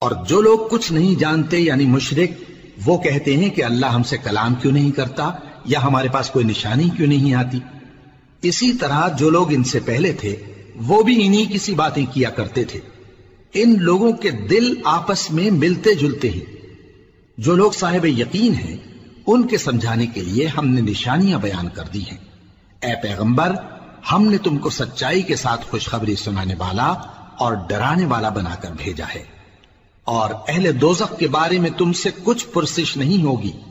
और जो लोग कुछ नहीं जानते यानी मुशरिक, वो कहते हैं कि अल्लाह हमसे कलाम क्यों नहीं करता या हमारे पास कोई निशानी क्यों नहीं आती। इसी तरह जो लोग इनसे पहले थे वो भी इन्हीं किसी बातें किया करते थे। इन लोगों के दिल आपस में मिलते जुलते हैं। जो लोग साहिब यकीन हैं उनके समझाने के लिए हमने निशानियां बयान कर दी हैं। ए पैगंबर, हमने तुमको सच्चाई के साथ खुशखबरी सुनाने वाला और डराने वाला बनाकर भेजा है। और अहले दोज़ख के बारे में तुमसे कुछ पुरसिश नहीं होगी